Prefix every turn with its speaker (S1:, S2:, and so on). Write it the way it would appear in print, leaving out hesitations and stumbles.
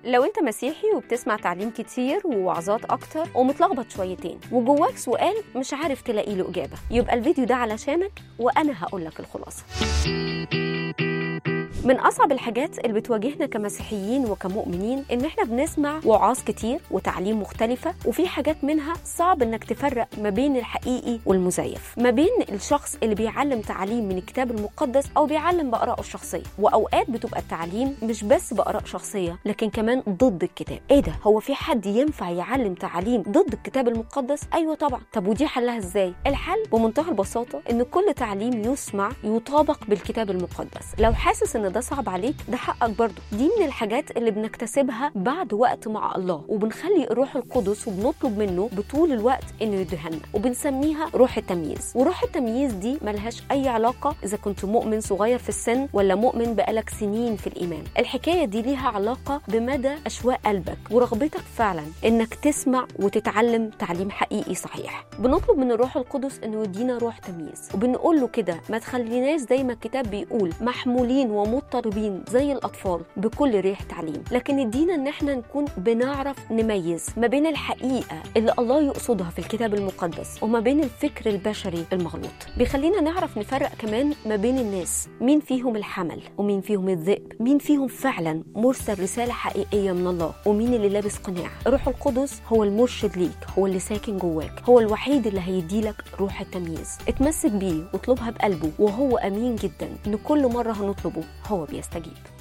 S1: لو انت مسيحي وبتسمع تعليم كتير ووعظات اكتر ومتلخبط شويتين وجواك سؤال مش عارف تلاقي له اجابه، يبقى الفيديو ده علشانك وانا هقولك الخلاصه. من أصعب الحاجات اللي بتواجهنا كمسيحيين وكمؤمنين إن إحنا بنسمع وعاظ كتير وتعليم مختلفة، وفي حاجات منها صعب إنك تفرق ما بين الحقيقي والمزيف، ما بين الشخص اللي بيعلم تعليم من الكتاب المقدس أو بيعلم بآرائه الشخصية. وأوقات بتبقى التعليم مش بس بآراء شخصية لكن كمان ضد الكتاب. إيه ده؟ هو في حد ينفع يعلم تعليم ضد الكتاب المقدس؟ أيوة طبعا. طب ودي حلها إزاي؟ الحل بمنتهى البساطة إن كل تعليم يسمع يطابق بالكتاب المقدس. لو حاسس إن ده صعب عليك، ده حقك برضو. دي من الحاجات اللي بنكتسبها بعد وقت مع الله، وبنخلي الروح القدس وبنطلب منه بطول الوقت انه يدهنا، وبنسميها روح التمييز. وروح التمييز دي ملهاش اي علاقة اذا كنت مؤمن صغير في السن ولا مؤمن بقالك سنين في الايمان. الحكاية دي ليها علاقة بمدى اشواق قلبك ورغبتك فعلا انك تسمع وتتعلم تعليم حقيقي صحيح. بنطلب من الروح القدس انه يدينا روح تمييز، وبنقول له كده ما تخليناش زي ما الكتاب بيقول محمولين ومضطربين زي الأطفال بكل ريح تعليم، لكن ادينا ان احنا نكون بنعرف نميز ما بين الحقيقة اللي الله يقصدها في الكتاب المقدس وما بين الفكر البشري المغلوط. بيخلينا نعرف نفرق كمان ما بين الناس، مين فيهم الحمل ومين فيهم الذئب، مين فيهم فعلا مرسل رسالة حقيقية من الله ومين اللي لابس قناع. الروح القدس هو المرشد ليك، هو اللي ساكن جواك، هو الوحيد اللي هيديلك روح التمييز. اتمسك بيه واطلبها بقلبه، وهو أمين جدا ان كل مرة هنطلبه هو بيستجيب.